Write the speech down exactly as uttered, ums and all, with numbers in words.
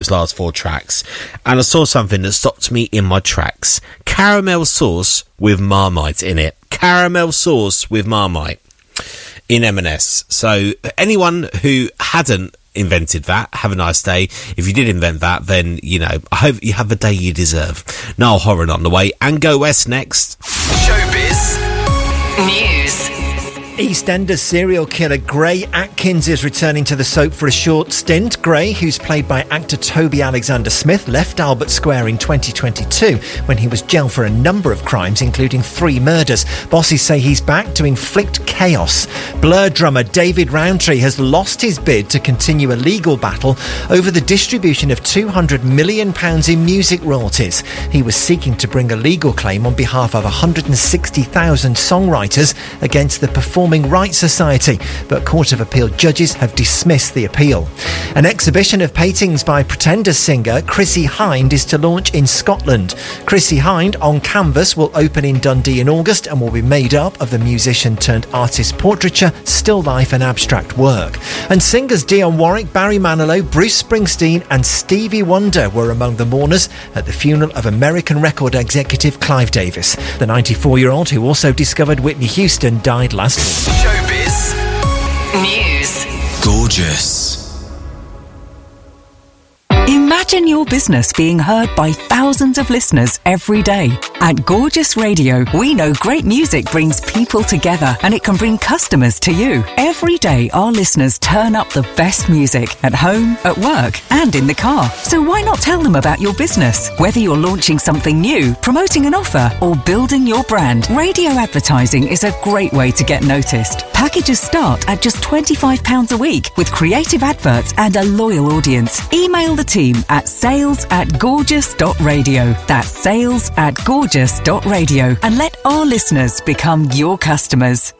those last four tracks, and I saw something that stopped me in my tracks. Caramel sauce with Marmite in it. Caramel sauce with Marmite in M and S. So anyone who hadn't invented that, have a nice day. If you did invent that, then, you know, I hope you have the day you deserve. Niall Horan on the way, and Go West next. Showbiz News. EastEnders serial killer Gray Atkins is returning to the soap for a short stint. Gray, who's played by actor Toby Alexander-Smith, left Albert Square in twenty twenty-two when he was jailed for a number of crimes, including three murders. Bosses say he's back to inflict chaos. Blur drummer David Rowntree has lost his bid to continue a legal battle over the distribution of two hundred million pounds in music royalties. He was seeking to bring a legal claim on behalf of one hundred sixty thousand songwriters against the Performing Rights Society, but Court of Appeal judges have dismissed the appeal. An exhibition of paintings by Pretenders singer Chrissie Hynde is to launch in Scotland. Chrissie Hynde on canvas will open in Dundee in August and will be made up of the musician turned artist portraiture, still life and abstract work. And singers Dionne Warwick, Barry Manilow, Bruce Springsteen and Stevie Wonder were among the mourners at the funeral of American record executive Clive Davis. The ninety-four-year-old, who also discovered Whitney Houston, died last week. Showbiz News. Gorgeous. Imagine your business being heard by thousands of listeners every day. At Gorgeous Radio, we know great music brings people together and it can bring customers to you. Every day, our listeners turn up the best music at home, at work and in the car. So why not tell them about your business? Whether you're launching something new, promoting an offer or building your brand, radio advertising is a great way to get noticed. Packages start at just twenty-five pounds a week with creative adverts and a loyal audience. Email the team at sales at gorgeous dot radio. That's sales at gorgeous dot radio and let our listeners become your customers.